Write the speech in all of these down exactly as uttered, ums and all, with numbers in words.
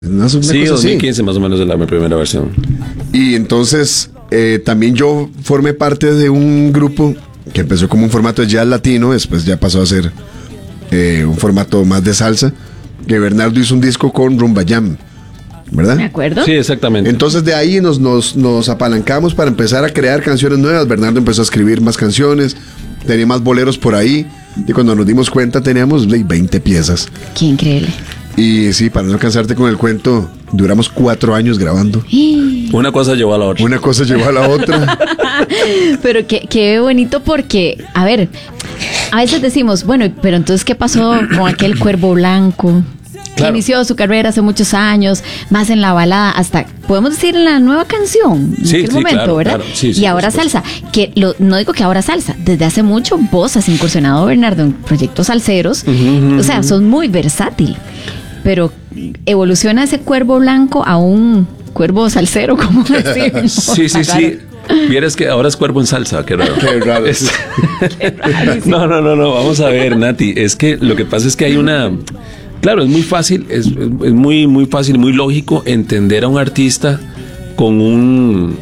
Una, una sí, cosa dos mil quince así. más o menos es la mi primera versión. Y entonces eh, también yo formé parte de un grupo que empezó como un formato de jazz latino, después ya pasó a ser eh, un formato más de salsa, que Bernardo hizo un disco con Rumba Jam, ¿verdad? ¿De acuerdo? Sí, exactamente. Entonces de ahí nos, nos, nos apalancamos para empezar a crear canciones nuevas. Bernardo empezó a escribir más canciones, tenía más boleros por ahí, y cuando nos dimos cuenta teníamos veinte piezas. Qué increíble. Y sí, para no cansarte con el cuento, duramos cuatro años grabando. Una cosa llevó a la otra. Una cosa llevó a la otra. Pero qué, qué bonito porque, a ver, a veces decimos, bueno, pero entonces, ¿qué pasó con aquel Cuervo Blanco? Que Claro. inició su carrera hace muchos años, más en la balada, hasta, podemos decir, en la nueva canción, en Sí, aquel sí, momento, claro, ¿verdad? claro. Sí, sí, y ahora por supuesto. salsa, que lo, no digo que ahora salsa, desde hace mucho vos has incursionado, Bernardo, en proyectos salseros, Uh-huh, o sea, sos muy versátil, pero evoluciona ese Cuervo Blanco a un cuervo salsero, como decimos. Sí, sí, sí. Vieras que ahora es cuervo en salsa, qué raro. Qué raro. Es- no, no, no, no, vamos a ver, Nati. Es que lo que pasa es que hay una. Claro, es muy fácil, es, es muy, muy fácil, muy lógico entender a un artista con un.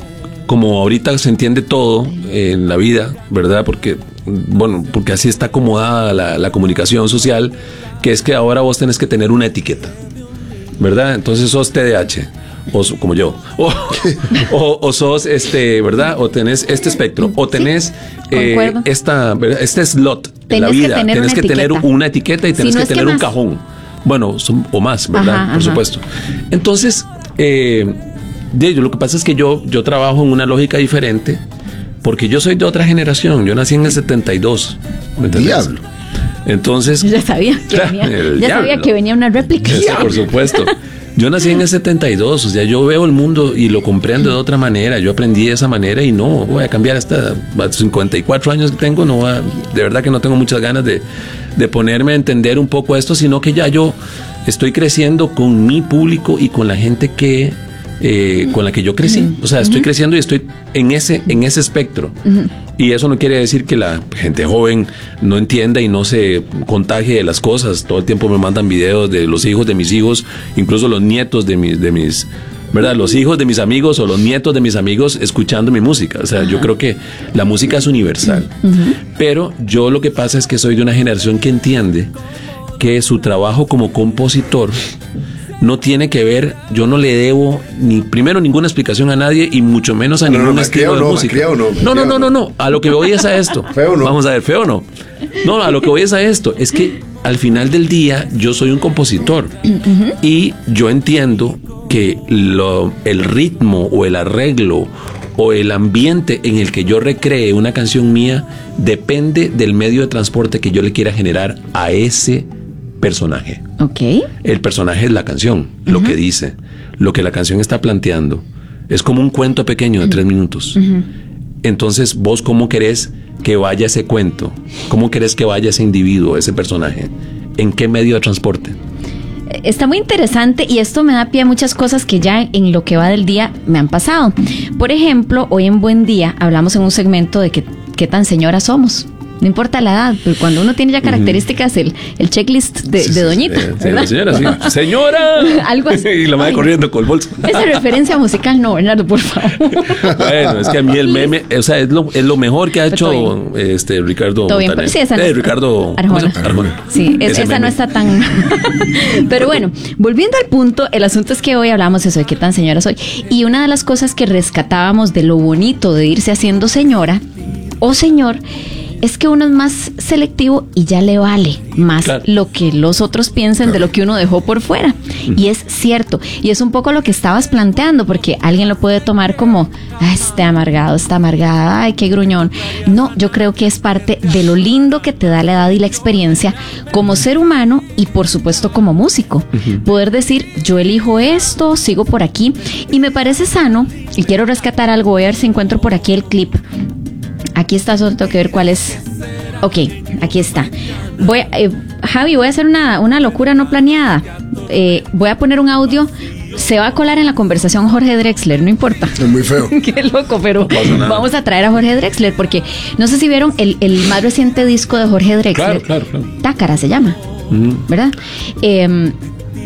Como ahorita se entiende todo en la vida, ¿verdad? Porque, bueno, porque así está acomodada la, la comunicación social, que es que ahora vos tenés que tener una etiqueta, ¿verdad? Entonces sos T D A H, o so- como yo, o, o, o sos este, ¿verdad? O tenés este espectro, o tenés eh, concuerdo. esta, ¿verdad? Este slot en la Tenés que vida, tener tenés una que tener etiqueta. una etiqueta y Si tenés no que es que tener un más. cajón. Bueno, son- o más, ¿verdad? Ajá, Por ajá. supuesto. Entonces, eh, de ello, lo que pasa es que yo, yo trabajo en una lógica diferente, porque yo soy de otra generación. Yo nací en el setenta y dos. ¿me entendés? Diablo. Entonces, Ya sabía que Claro, venía, el ya sabía diablo. que venía una réplica. Eso, por supuesto. Yo nací en el setenta y dos, o sea, yo veo el mundo y lo comprendo de otra manera. Yo aprendí de esa manera y no voy a cambiar hasta cincuenta y cuatro años que tengo. No voy a- de verdad que no tengo muchas ganas de, de ponerme a entender un poco esto, sino que ya yo estoy creciendo con mi público y con la gente que eh, con la que yo crecí. O sea, estoy creciendo y estoy en ese, en ese espectro. Y eso no quiere decir que la gente joven no entienda y no se contagie de las cosas. Todo el tiempo me mandan videos de los hijos de mis hijos, incluso los nietos de mis, de mis, ¿verdad? Los hijos de mis amigos o los nietos de mis amigos escuchando mi música. O sea, Ajá. yo creo que la música es universal. Uh-huh. Pero yo lo que pasa es que soy de una generación que entiende que su trabajo como compositor no tiene que ver, yo no le debo ni primero ninguna explicación a nadie y mucho menos a no, ningún no, estilo de no, música. No, no, no, no, no, no, a lo que voy es a esto. Feo no. Vamos a ver, feo no. No, a lo que voy es a esto, es que al final del día yo soy un compositor uh-huh. y yo entiendo que lo, el ritmo o el arreglo o el ambiente en el que yo recree una canción mía depende del medio de transporte que yo le quiera generar a ese personaje. Okay. El personaje es la canción, uh-huh. lo que dice, lo que la canción está planteando. Es como un cuento pequeño de uh-huh. tres minutos. Uh-huh. Entonces, ¿vos cómo querés que vaya ese cuento? ¿Cómo querés que vaya ese individuo, ese personaje? ¿En qué medio de transporte? Está muy interesante y esto me da pie a muchas cosas que ya en lo que va del día me han pasado. Por ejemplo, hoy en Buen Día hablamos en un segmento de que, qué tan señoras somos. No importa la edad, pero cuando uno tiene ya características, el, el checklist de, de doñita. Sí, sí, la señora, sí. ¡Señora! Algo así. Y la madre corriendo con el bolso. Esa referencia musical no, Bernardo, por favor. Bueno, es que a mí el meme, o sea, es lo, es lo mejor que ha hecho este Ricardo Montaner. Sí, esa no eh, Ricardo Arjona. Arjona. Sí, es, esa meme. No está tan... Pero bueno, volviendo al punto, el asunto es que hoy hablamos eso de qué tan señora soy. Y una de las cosas que rescatábamos de lo bonito de irse haciendo señora o señor es que uno es más selectivo y ya le vale más claro. lo que los otros piensen claro. de lo que uno dejó por fuera. Uh-huh. Y es cierto. Y es un poco lo que estabas planteando, porque alguien lo puede tomar como, ah, este amargado, está amargada, ay, qué gruñón. No, yo creo que es parte de lo lindo que te da la edad y la experiencia como ser humano y por supuesto como músico. Uh-huh. Poder decir, yo elijo esto, sigo por aquí. Y me parece sano, y quiero rescatar algo, voy a ver si encuentro por aquí el clip. Aquí está, solo tengo que ver cuál es. Ok, aquí está. Voy, eh, Javi, voy a hacer una, una locura no planeada. Eh, voy a poner un audio. Se va a colar en la conversación Jorge Drexler, no importa. Es muy feo. Qué loco, pero no vamos a traer a Jorge Drexler porque no sé si vieron el, el más reciente disco de Jorge Drexler. Claro, claro, claro. Tácara se llama, uh-huh. ¿verdad? Eh,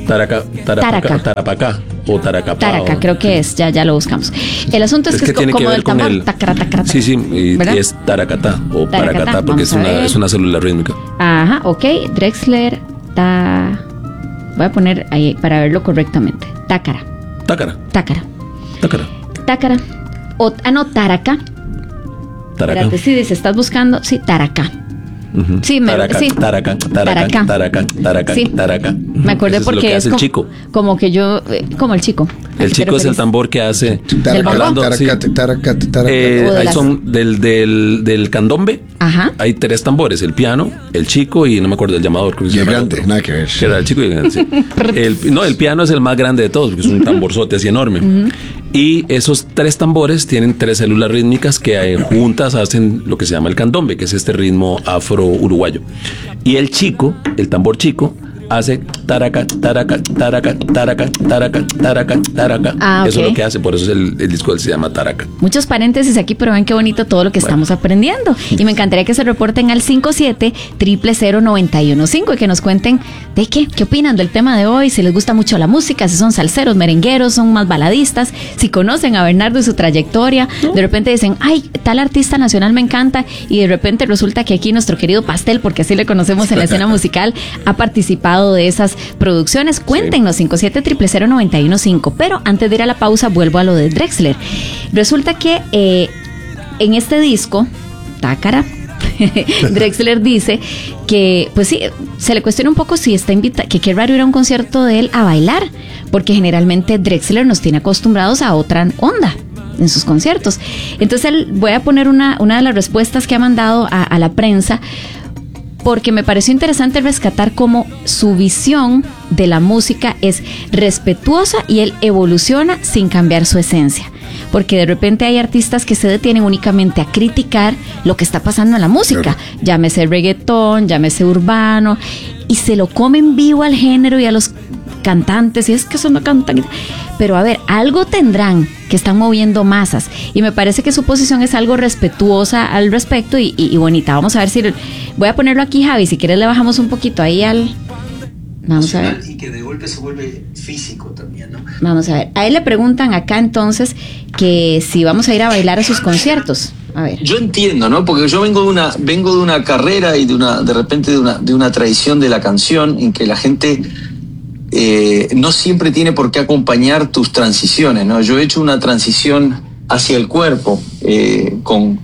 Taraca, Tarapaca, Tarapacá o Taracapá. Taraca, o, creo que es, ya, ya lo buscamos. El asunto es, es que, que es tiene como que ver del con tambor. el, Tacara, tacara, tacara, sí, sí, y, ¿verdad? y es Taracatá o Taracatá, Paracatá porque es vamos a una, ver. es una célula rítmica. Ajá, ok. Drexler, ta. Voy a poner ahí para verlo correctamente. Tácara. Tácara. Tácara. Tácara. Tácara. O, ah, no, Taraca. Taraca. Espérate, sí, dice, estás buscando. Sí, Taraca. Uh-huh. Sí, me, taraca, sí. Taraca, Taraca, Taraca. Taraca, Taraca, Sí. Taraca. Me acordé Eso porque es, lo que es, hace como, el chico. como que yo, eh, como el chico. ¿A El qué te chico es el referís? tambor que hace. ¿Del hablando, Taraca, sí. taraca, taraca. Eh, O de ahí las- son del, del, del candombe. Ajá. Hay tres tambores: el piano, el chico y no me acuerdo del llamador. Creo que se llama el Gigante, otro. nada que ver. Que era el chico y el grande, sí. el, no, el piano es el más grande de todos porque es un tamborzote así enorme. Uh-huh. Y esos tres tambores tienen tres células rítmicas que eh, juntas hacen lo que se llama el candombe, que es este ritmo afro-uruguayo. Y el chico, el tambor chico, hace taraca, taraca, taraca, taraca, taraca, taraca, taraca. Ah, okay. Eso es lo que hace, por eso es el, el disco se llama Taraca. Muchos paréntesis aquí, pero ven qué bonito todo lo que bueno. estamos aprendiendo. Y me encantaría que se reporten al cinco siete, cero cero cero, nueve uno cinco y que nos cuenten de qué, qué opinan del tema de hoy, si les gusta mucho la música, si son salseros, merengueros, son más baladistas, si conocen a Bernardo y su trayectoria. ¿No? De repente dicen, ay, tal artista nacional me encanta, y de repente resulta que aquí nuestro querido Pastel, porque así le conocemos en la escena musical, ha participado de esas producciones. Cuéntenos, sí. cinco siete, cero cero cero, nueve uno cinco. Pero antes de ir a la pausa, vuelvo a lo de Drexler. Resulta que eh, en este disco, Tácara, Drexler dice que, pues sí, se le cuestiona un poco si está invitado, que qué raro ir a un concierto de él a bailar, porque generalmente Drexler nos tiene acostumbrados a otra onda en sus conciertos. Entonces él, voy a poner una, una de las respuestas que ha mandado a, a la prensa, porque me pareció interesante rescatar cómo su visión de la música es respetuosa y él evoluciona sin cambiar su esencia. Porque de repente hay artistas que se detienen únicamente a criticar lo que está pasando en la música. Claro. Llámese reggaetón, llámese urbano, y se lo comen vivo al género y a los cantantes, y es que eso no cantan. Pero a ver, algo tendrán que están moviendo masas, y me parece que su posición es algo respetuosa al respecto y, y, y bonita. Vamos a ver si voy a ponerlo aquí, Javi, si quieres le bajamos un poquito ahí al... Vamos a ver. Y que de golpe se vuelve físico también, ¿no? Vamos a ver. A él le preguntan acá entonces que si vamos a ir a bailar a sus conciertos. A ver. Yo entiendo, ¿no? Porque yo vengo de una vengo de una carrera y de una de repente de una de una tradición de la canción en que la gente eh, no siempre tiene por qué acompañar tus transiciones, ¿no? Yo he hecho una transición hacia el cuerpo eh, con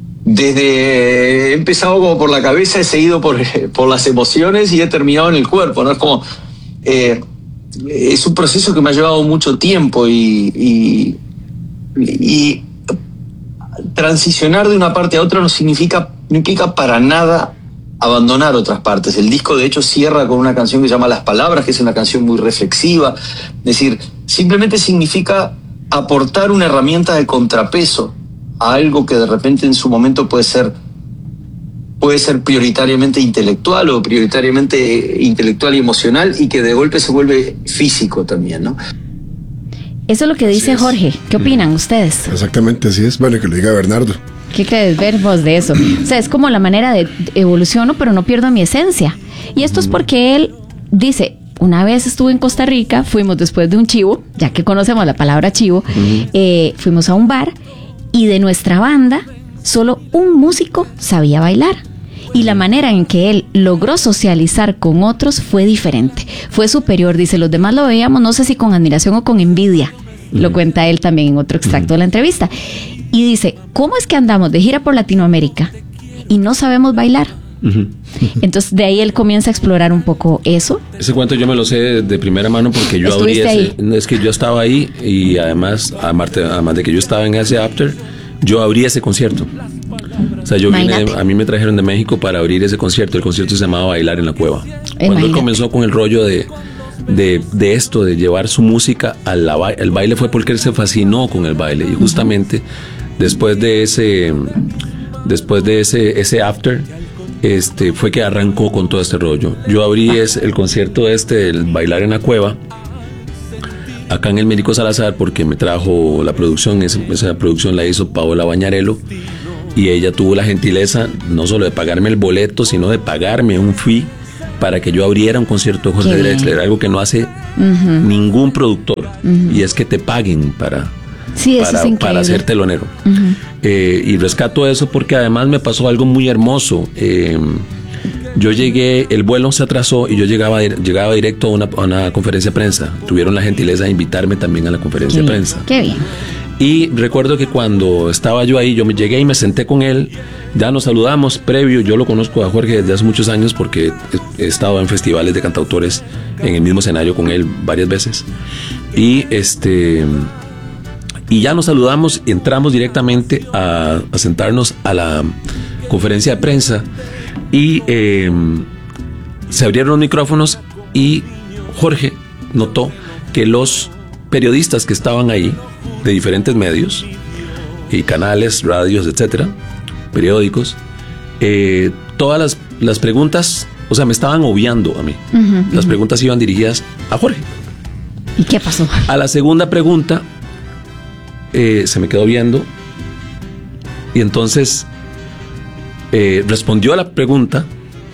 desde he empezado como por la cabeza, he seguido por, por las emociones y he terminado en el cuerpo, ¿no? Es como eh, es un proceso que me ha llevado mucho tiempo y, y, y transicionar de una parte a otra no significa, no implica para nada abandonar otras partes. El disco de hecho cierra con una canción que se llama Las Palabras, que es una canción muy reflexiva. Es decir, simplemente significa aportar una herramienta de contrapeso a algo que de repente en su momento puede ser puede ser prioritariamente intelectual o prioritariamente intelectual y emocional, y que de golpe se vuelve físico también, ¿no? Eso es lo que dice Jorge. ¿Qué opinan mm. ustedes? Exactamente, así es. Bueno, que lo diga Bernardo. ¿Qué crees ver vos de eso? O sea, es como la manera de evoluciono, pero no pierdo mi esencia. Y esto mm. es porque él dice... Una vez estuve en Costa Rica, fuimos después de un chivo, ya que conocemos la palabra chivo, uh-huh. eh, fuimos a un bar y de nuestra banda solo un músico sabía bailar. Y la manera en que él logró socializar con otros fue diferente, fue superior. Dice, los demás lo veíamos, no sé si con admiración o con envidia. Uh-huh. Lo cuenta él también en otro extracto uh-huh. de la entrevista. Y dice, ¿cómo es que andamos de gira por Latinoamérica y no sabemos bailar? Uh-huh. Entonces de ahí él comienza a explorar un poco eso. Ese cuento yo me lo sé de, de primera mano porque yo abrí ese, ahí? Es que yo estaba ahí y además, además de que yo estaba en ese after, yo abrí ese concierto. O sea, yo Imagínate. vine, a mí me trajeron de México para abrir ese concierto. El concierto se llamaba Bailar en la Cueva. Imagínate. Cuando él comenzó con el rollo de, de, de esto, de llevar su música al el baile, fue porque él se fascinó con el baile. Y justamente uh-huh. después de ese, después de ese, ese after, Este, fue que arrancó con todo este rollo. Yo abrí ah. es, el concierto este, el Bailar en la Cueva, acá en el Médico Salazar, porque me trajo la producción. Esa, esa producción la hizo Paola Bañarello, y ella tuvo la gentileza no solo de pagarme el boleto, sino de pagarme un fee para que yo abriera un concierto de Jorge Qué bien. Drexler, algo que no hace Uh-huh. ningún productor, Uh-huh. y es que te paguen para, Sí, eso para, es increíble. para ser telonero. Uh-huh. Eh, y rescato eso porque además me pasó algo muy hermoso. Eh, yo llegué, el vuelo se atrasó y yo llegaba, llegaba directo a una, a una conferencia de prensa. Tuvieron la gentileza de invitarme también a la conferencia Qué de bien, prensa. Qué bien. Y recuerdo que cuando estaba yo ahí, yo me llegué y me senté con él, ya nos saludamos previo, yo lo conozco a Jorge desde hace muchos años porque he, he estado en festivales de cantautores en el mismo escenario con él varias veces. Y este y ya nos saludamos y entramos directamente a, a sentarnos a la conferencia de prensa y eh, se abrieron los micrófonos y Jorge notó que los periodistas que estaban ahí de diferentes medios y canales, radios, etcétera, periódicos, eh, todas las, las preguntas, o sea, me estaban obviando a mí. Uh-huh, las uh-huh. preguntas iban dirigidas a Jorge. ¿Y qué pasó? A la segunda pregunta eh, se me quedó viendo y entonces eh, respondió a la pregunta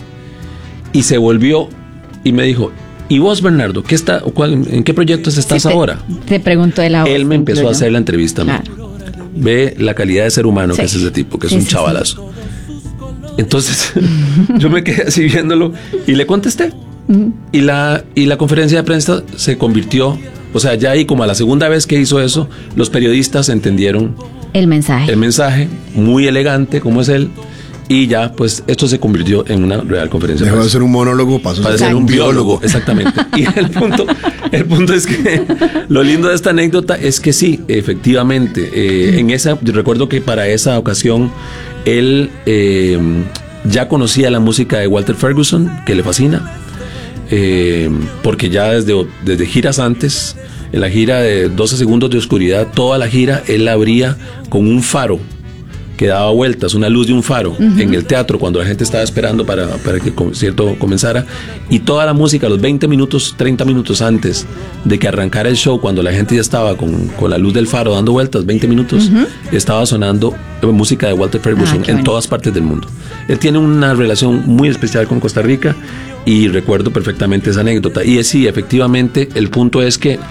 y se volvió y me dijo: ¿y vos, Bernardo, qué está, cuál, en qué proyectos estás Sí, te, ahora? Te preguntó él ahora. Él me empezó a hacer la entrevista a mí. Claro. Ve la calidad de ser humano Sí. que es ese tipo, que es Sí, un sí, chavalazo. Entonces yo me quedé así viéndolo y le contesté. Uh-huh. Y la, y la conferencia de prensa se convirtió, o sea, ya ahí como a la segunda vez que hizo eso, los periodistas entendieron El mensaje. el mensaje, muy elegante como es él, y ya pues esto se convirtió en una real conferencia de Dejó de prensa. ser un monólogo, pasó Para a ser ser un un biólogo. biólogo, exactamente. Y el punto, el punto es que lo lindo de esta anécdota es que sí, efectivamente, eh, en esa, yo recuerdo que para esa ocasión él eh, ya conocía la música de Walter Ferguson, que le fascina, eh, porque ya desde, desde giras antes, en la gira de doce segundos de oscuridad, toda la gira él la abría con un faro que daba vueltas, una luz de un faro uh-huh. en el teatro cuando la gente estaba esperando para, para que el concierto comenzara, y toda la música, los veinte minutos, treinta minutos antes de que arrancara el show, cuando la gente ya estaba con, con la luz del faro dando vueltas, veinte minutos, uh-huh. estaba sonando música de Walter Ferguson ah, en todas partes del mundo. Él tiene una relación muy especial con Costa Rica y recuerdo perfectamente esa anécdota. Y es, sí, efectivamente, el punto es que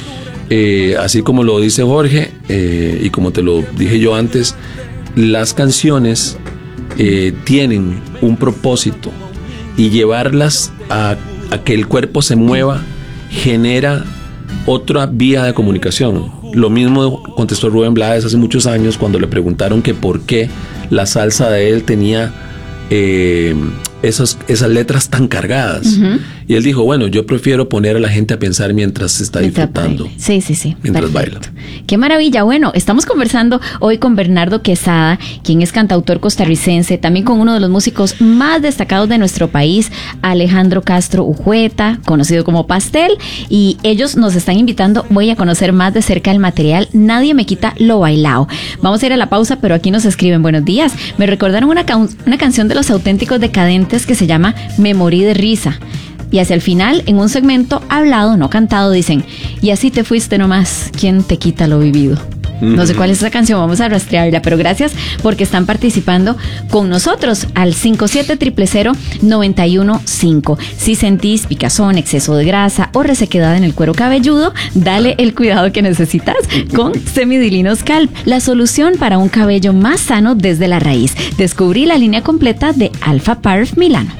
eh, así como lo dice Jorge eh, y como te lo dije yo antes, las canciones eh, tienen un propósito y llevarlas a, a que el cuerpo se mueva genera otra vía de comunicación. Lo mismo contestó Rubén Blades hace muchos años cuando le preguntaron que por qué la salsa de él tenía eh, esos, esas letras tan cargadas. Uh-huh. Y él dijo, bueno, yo prefiero poner a la gente a pensar mientras se está mientras disfrutando. Baile. Sí, sí, sí. Mientras Perfecto. baila. Qué maravilla. Bueno, estamos conversando hoy con Bernardo Quesada, quien es cantautor costarricense, también con uno de los músicos más destacados de nuestro país, Alejandro Castro Ujueta, conocido como Pastel, y ellos nos están invitando, voy a conocer más de cerca el material Nadie me quita lo bailao. Vamos a ir a la pausa, pero aquí nos escriben, buenos días, me recordaron una, ca- una canción de Los Auténticos Decadentes que se llama Me morí de risa. Y hacia el final, en un segmento hablado, no cantado, dicen, y así te fuiste nomás, ¿quién te quita lo vivido? No sé cuál es esa canción, vamos a rastrearla, pero gracias porque están participando con nosotros al cinco siete cero cero cero nueve uno cinco. Si sentís picazón, exceso de grasa o resequedad en el cuero cabelludo, dale el cuidado que necesitas con Semidilino Scalp, la solución para un cabello más sano desde la raíz. Descubrí la línea completa de Alpha Parf Milano.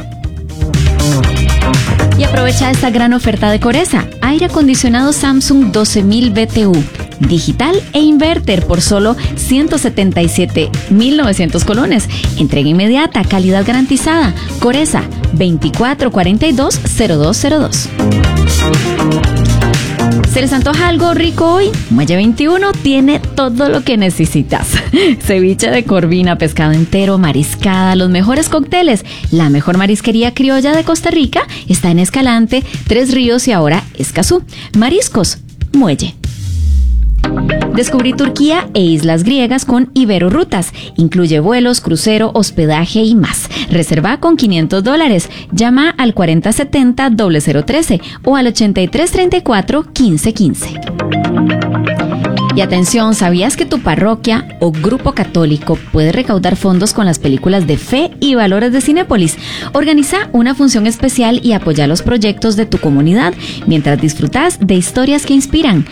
Y aprovecha esta gran oferta de Coresa. Aire acondicionado Samsung doce mil B T U, digital e inverter por solo ciento setenta y siete mil novecientos colones. Entrega inmediata, calidad garantizada. Coresa veinticuatro cuarenta y dos cero dos cero dos. ¿Se les antoja algo rico hoy? Muelle veintiuno tiene todo lo que necesitas. Ceviche de corvina, pescado entero, mariscada, los mejores cócteles. La mejor marisquería criolla de Costa Rica está en Escalante, Tres Ríos y ahora Escazú. Mariscos, Muelle. Descubrí Turquía e islas griegas con Iberorutas. Incluye vuelos, crucero, hospedaje y más. Reserva con quinientos dólares. Llama al cuarenta setenta cero cero uno tres o al ochenta y tres treinta y cuatro quince quince. Y atención, ¿sabías que tu parroquia o grupo católico puede recaudar fondos con las películas de fe y valores de Cinépolis? Organiza una función especial y apoya los proyectos de tu comunidad mientras disfrutas de historias que inspiran.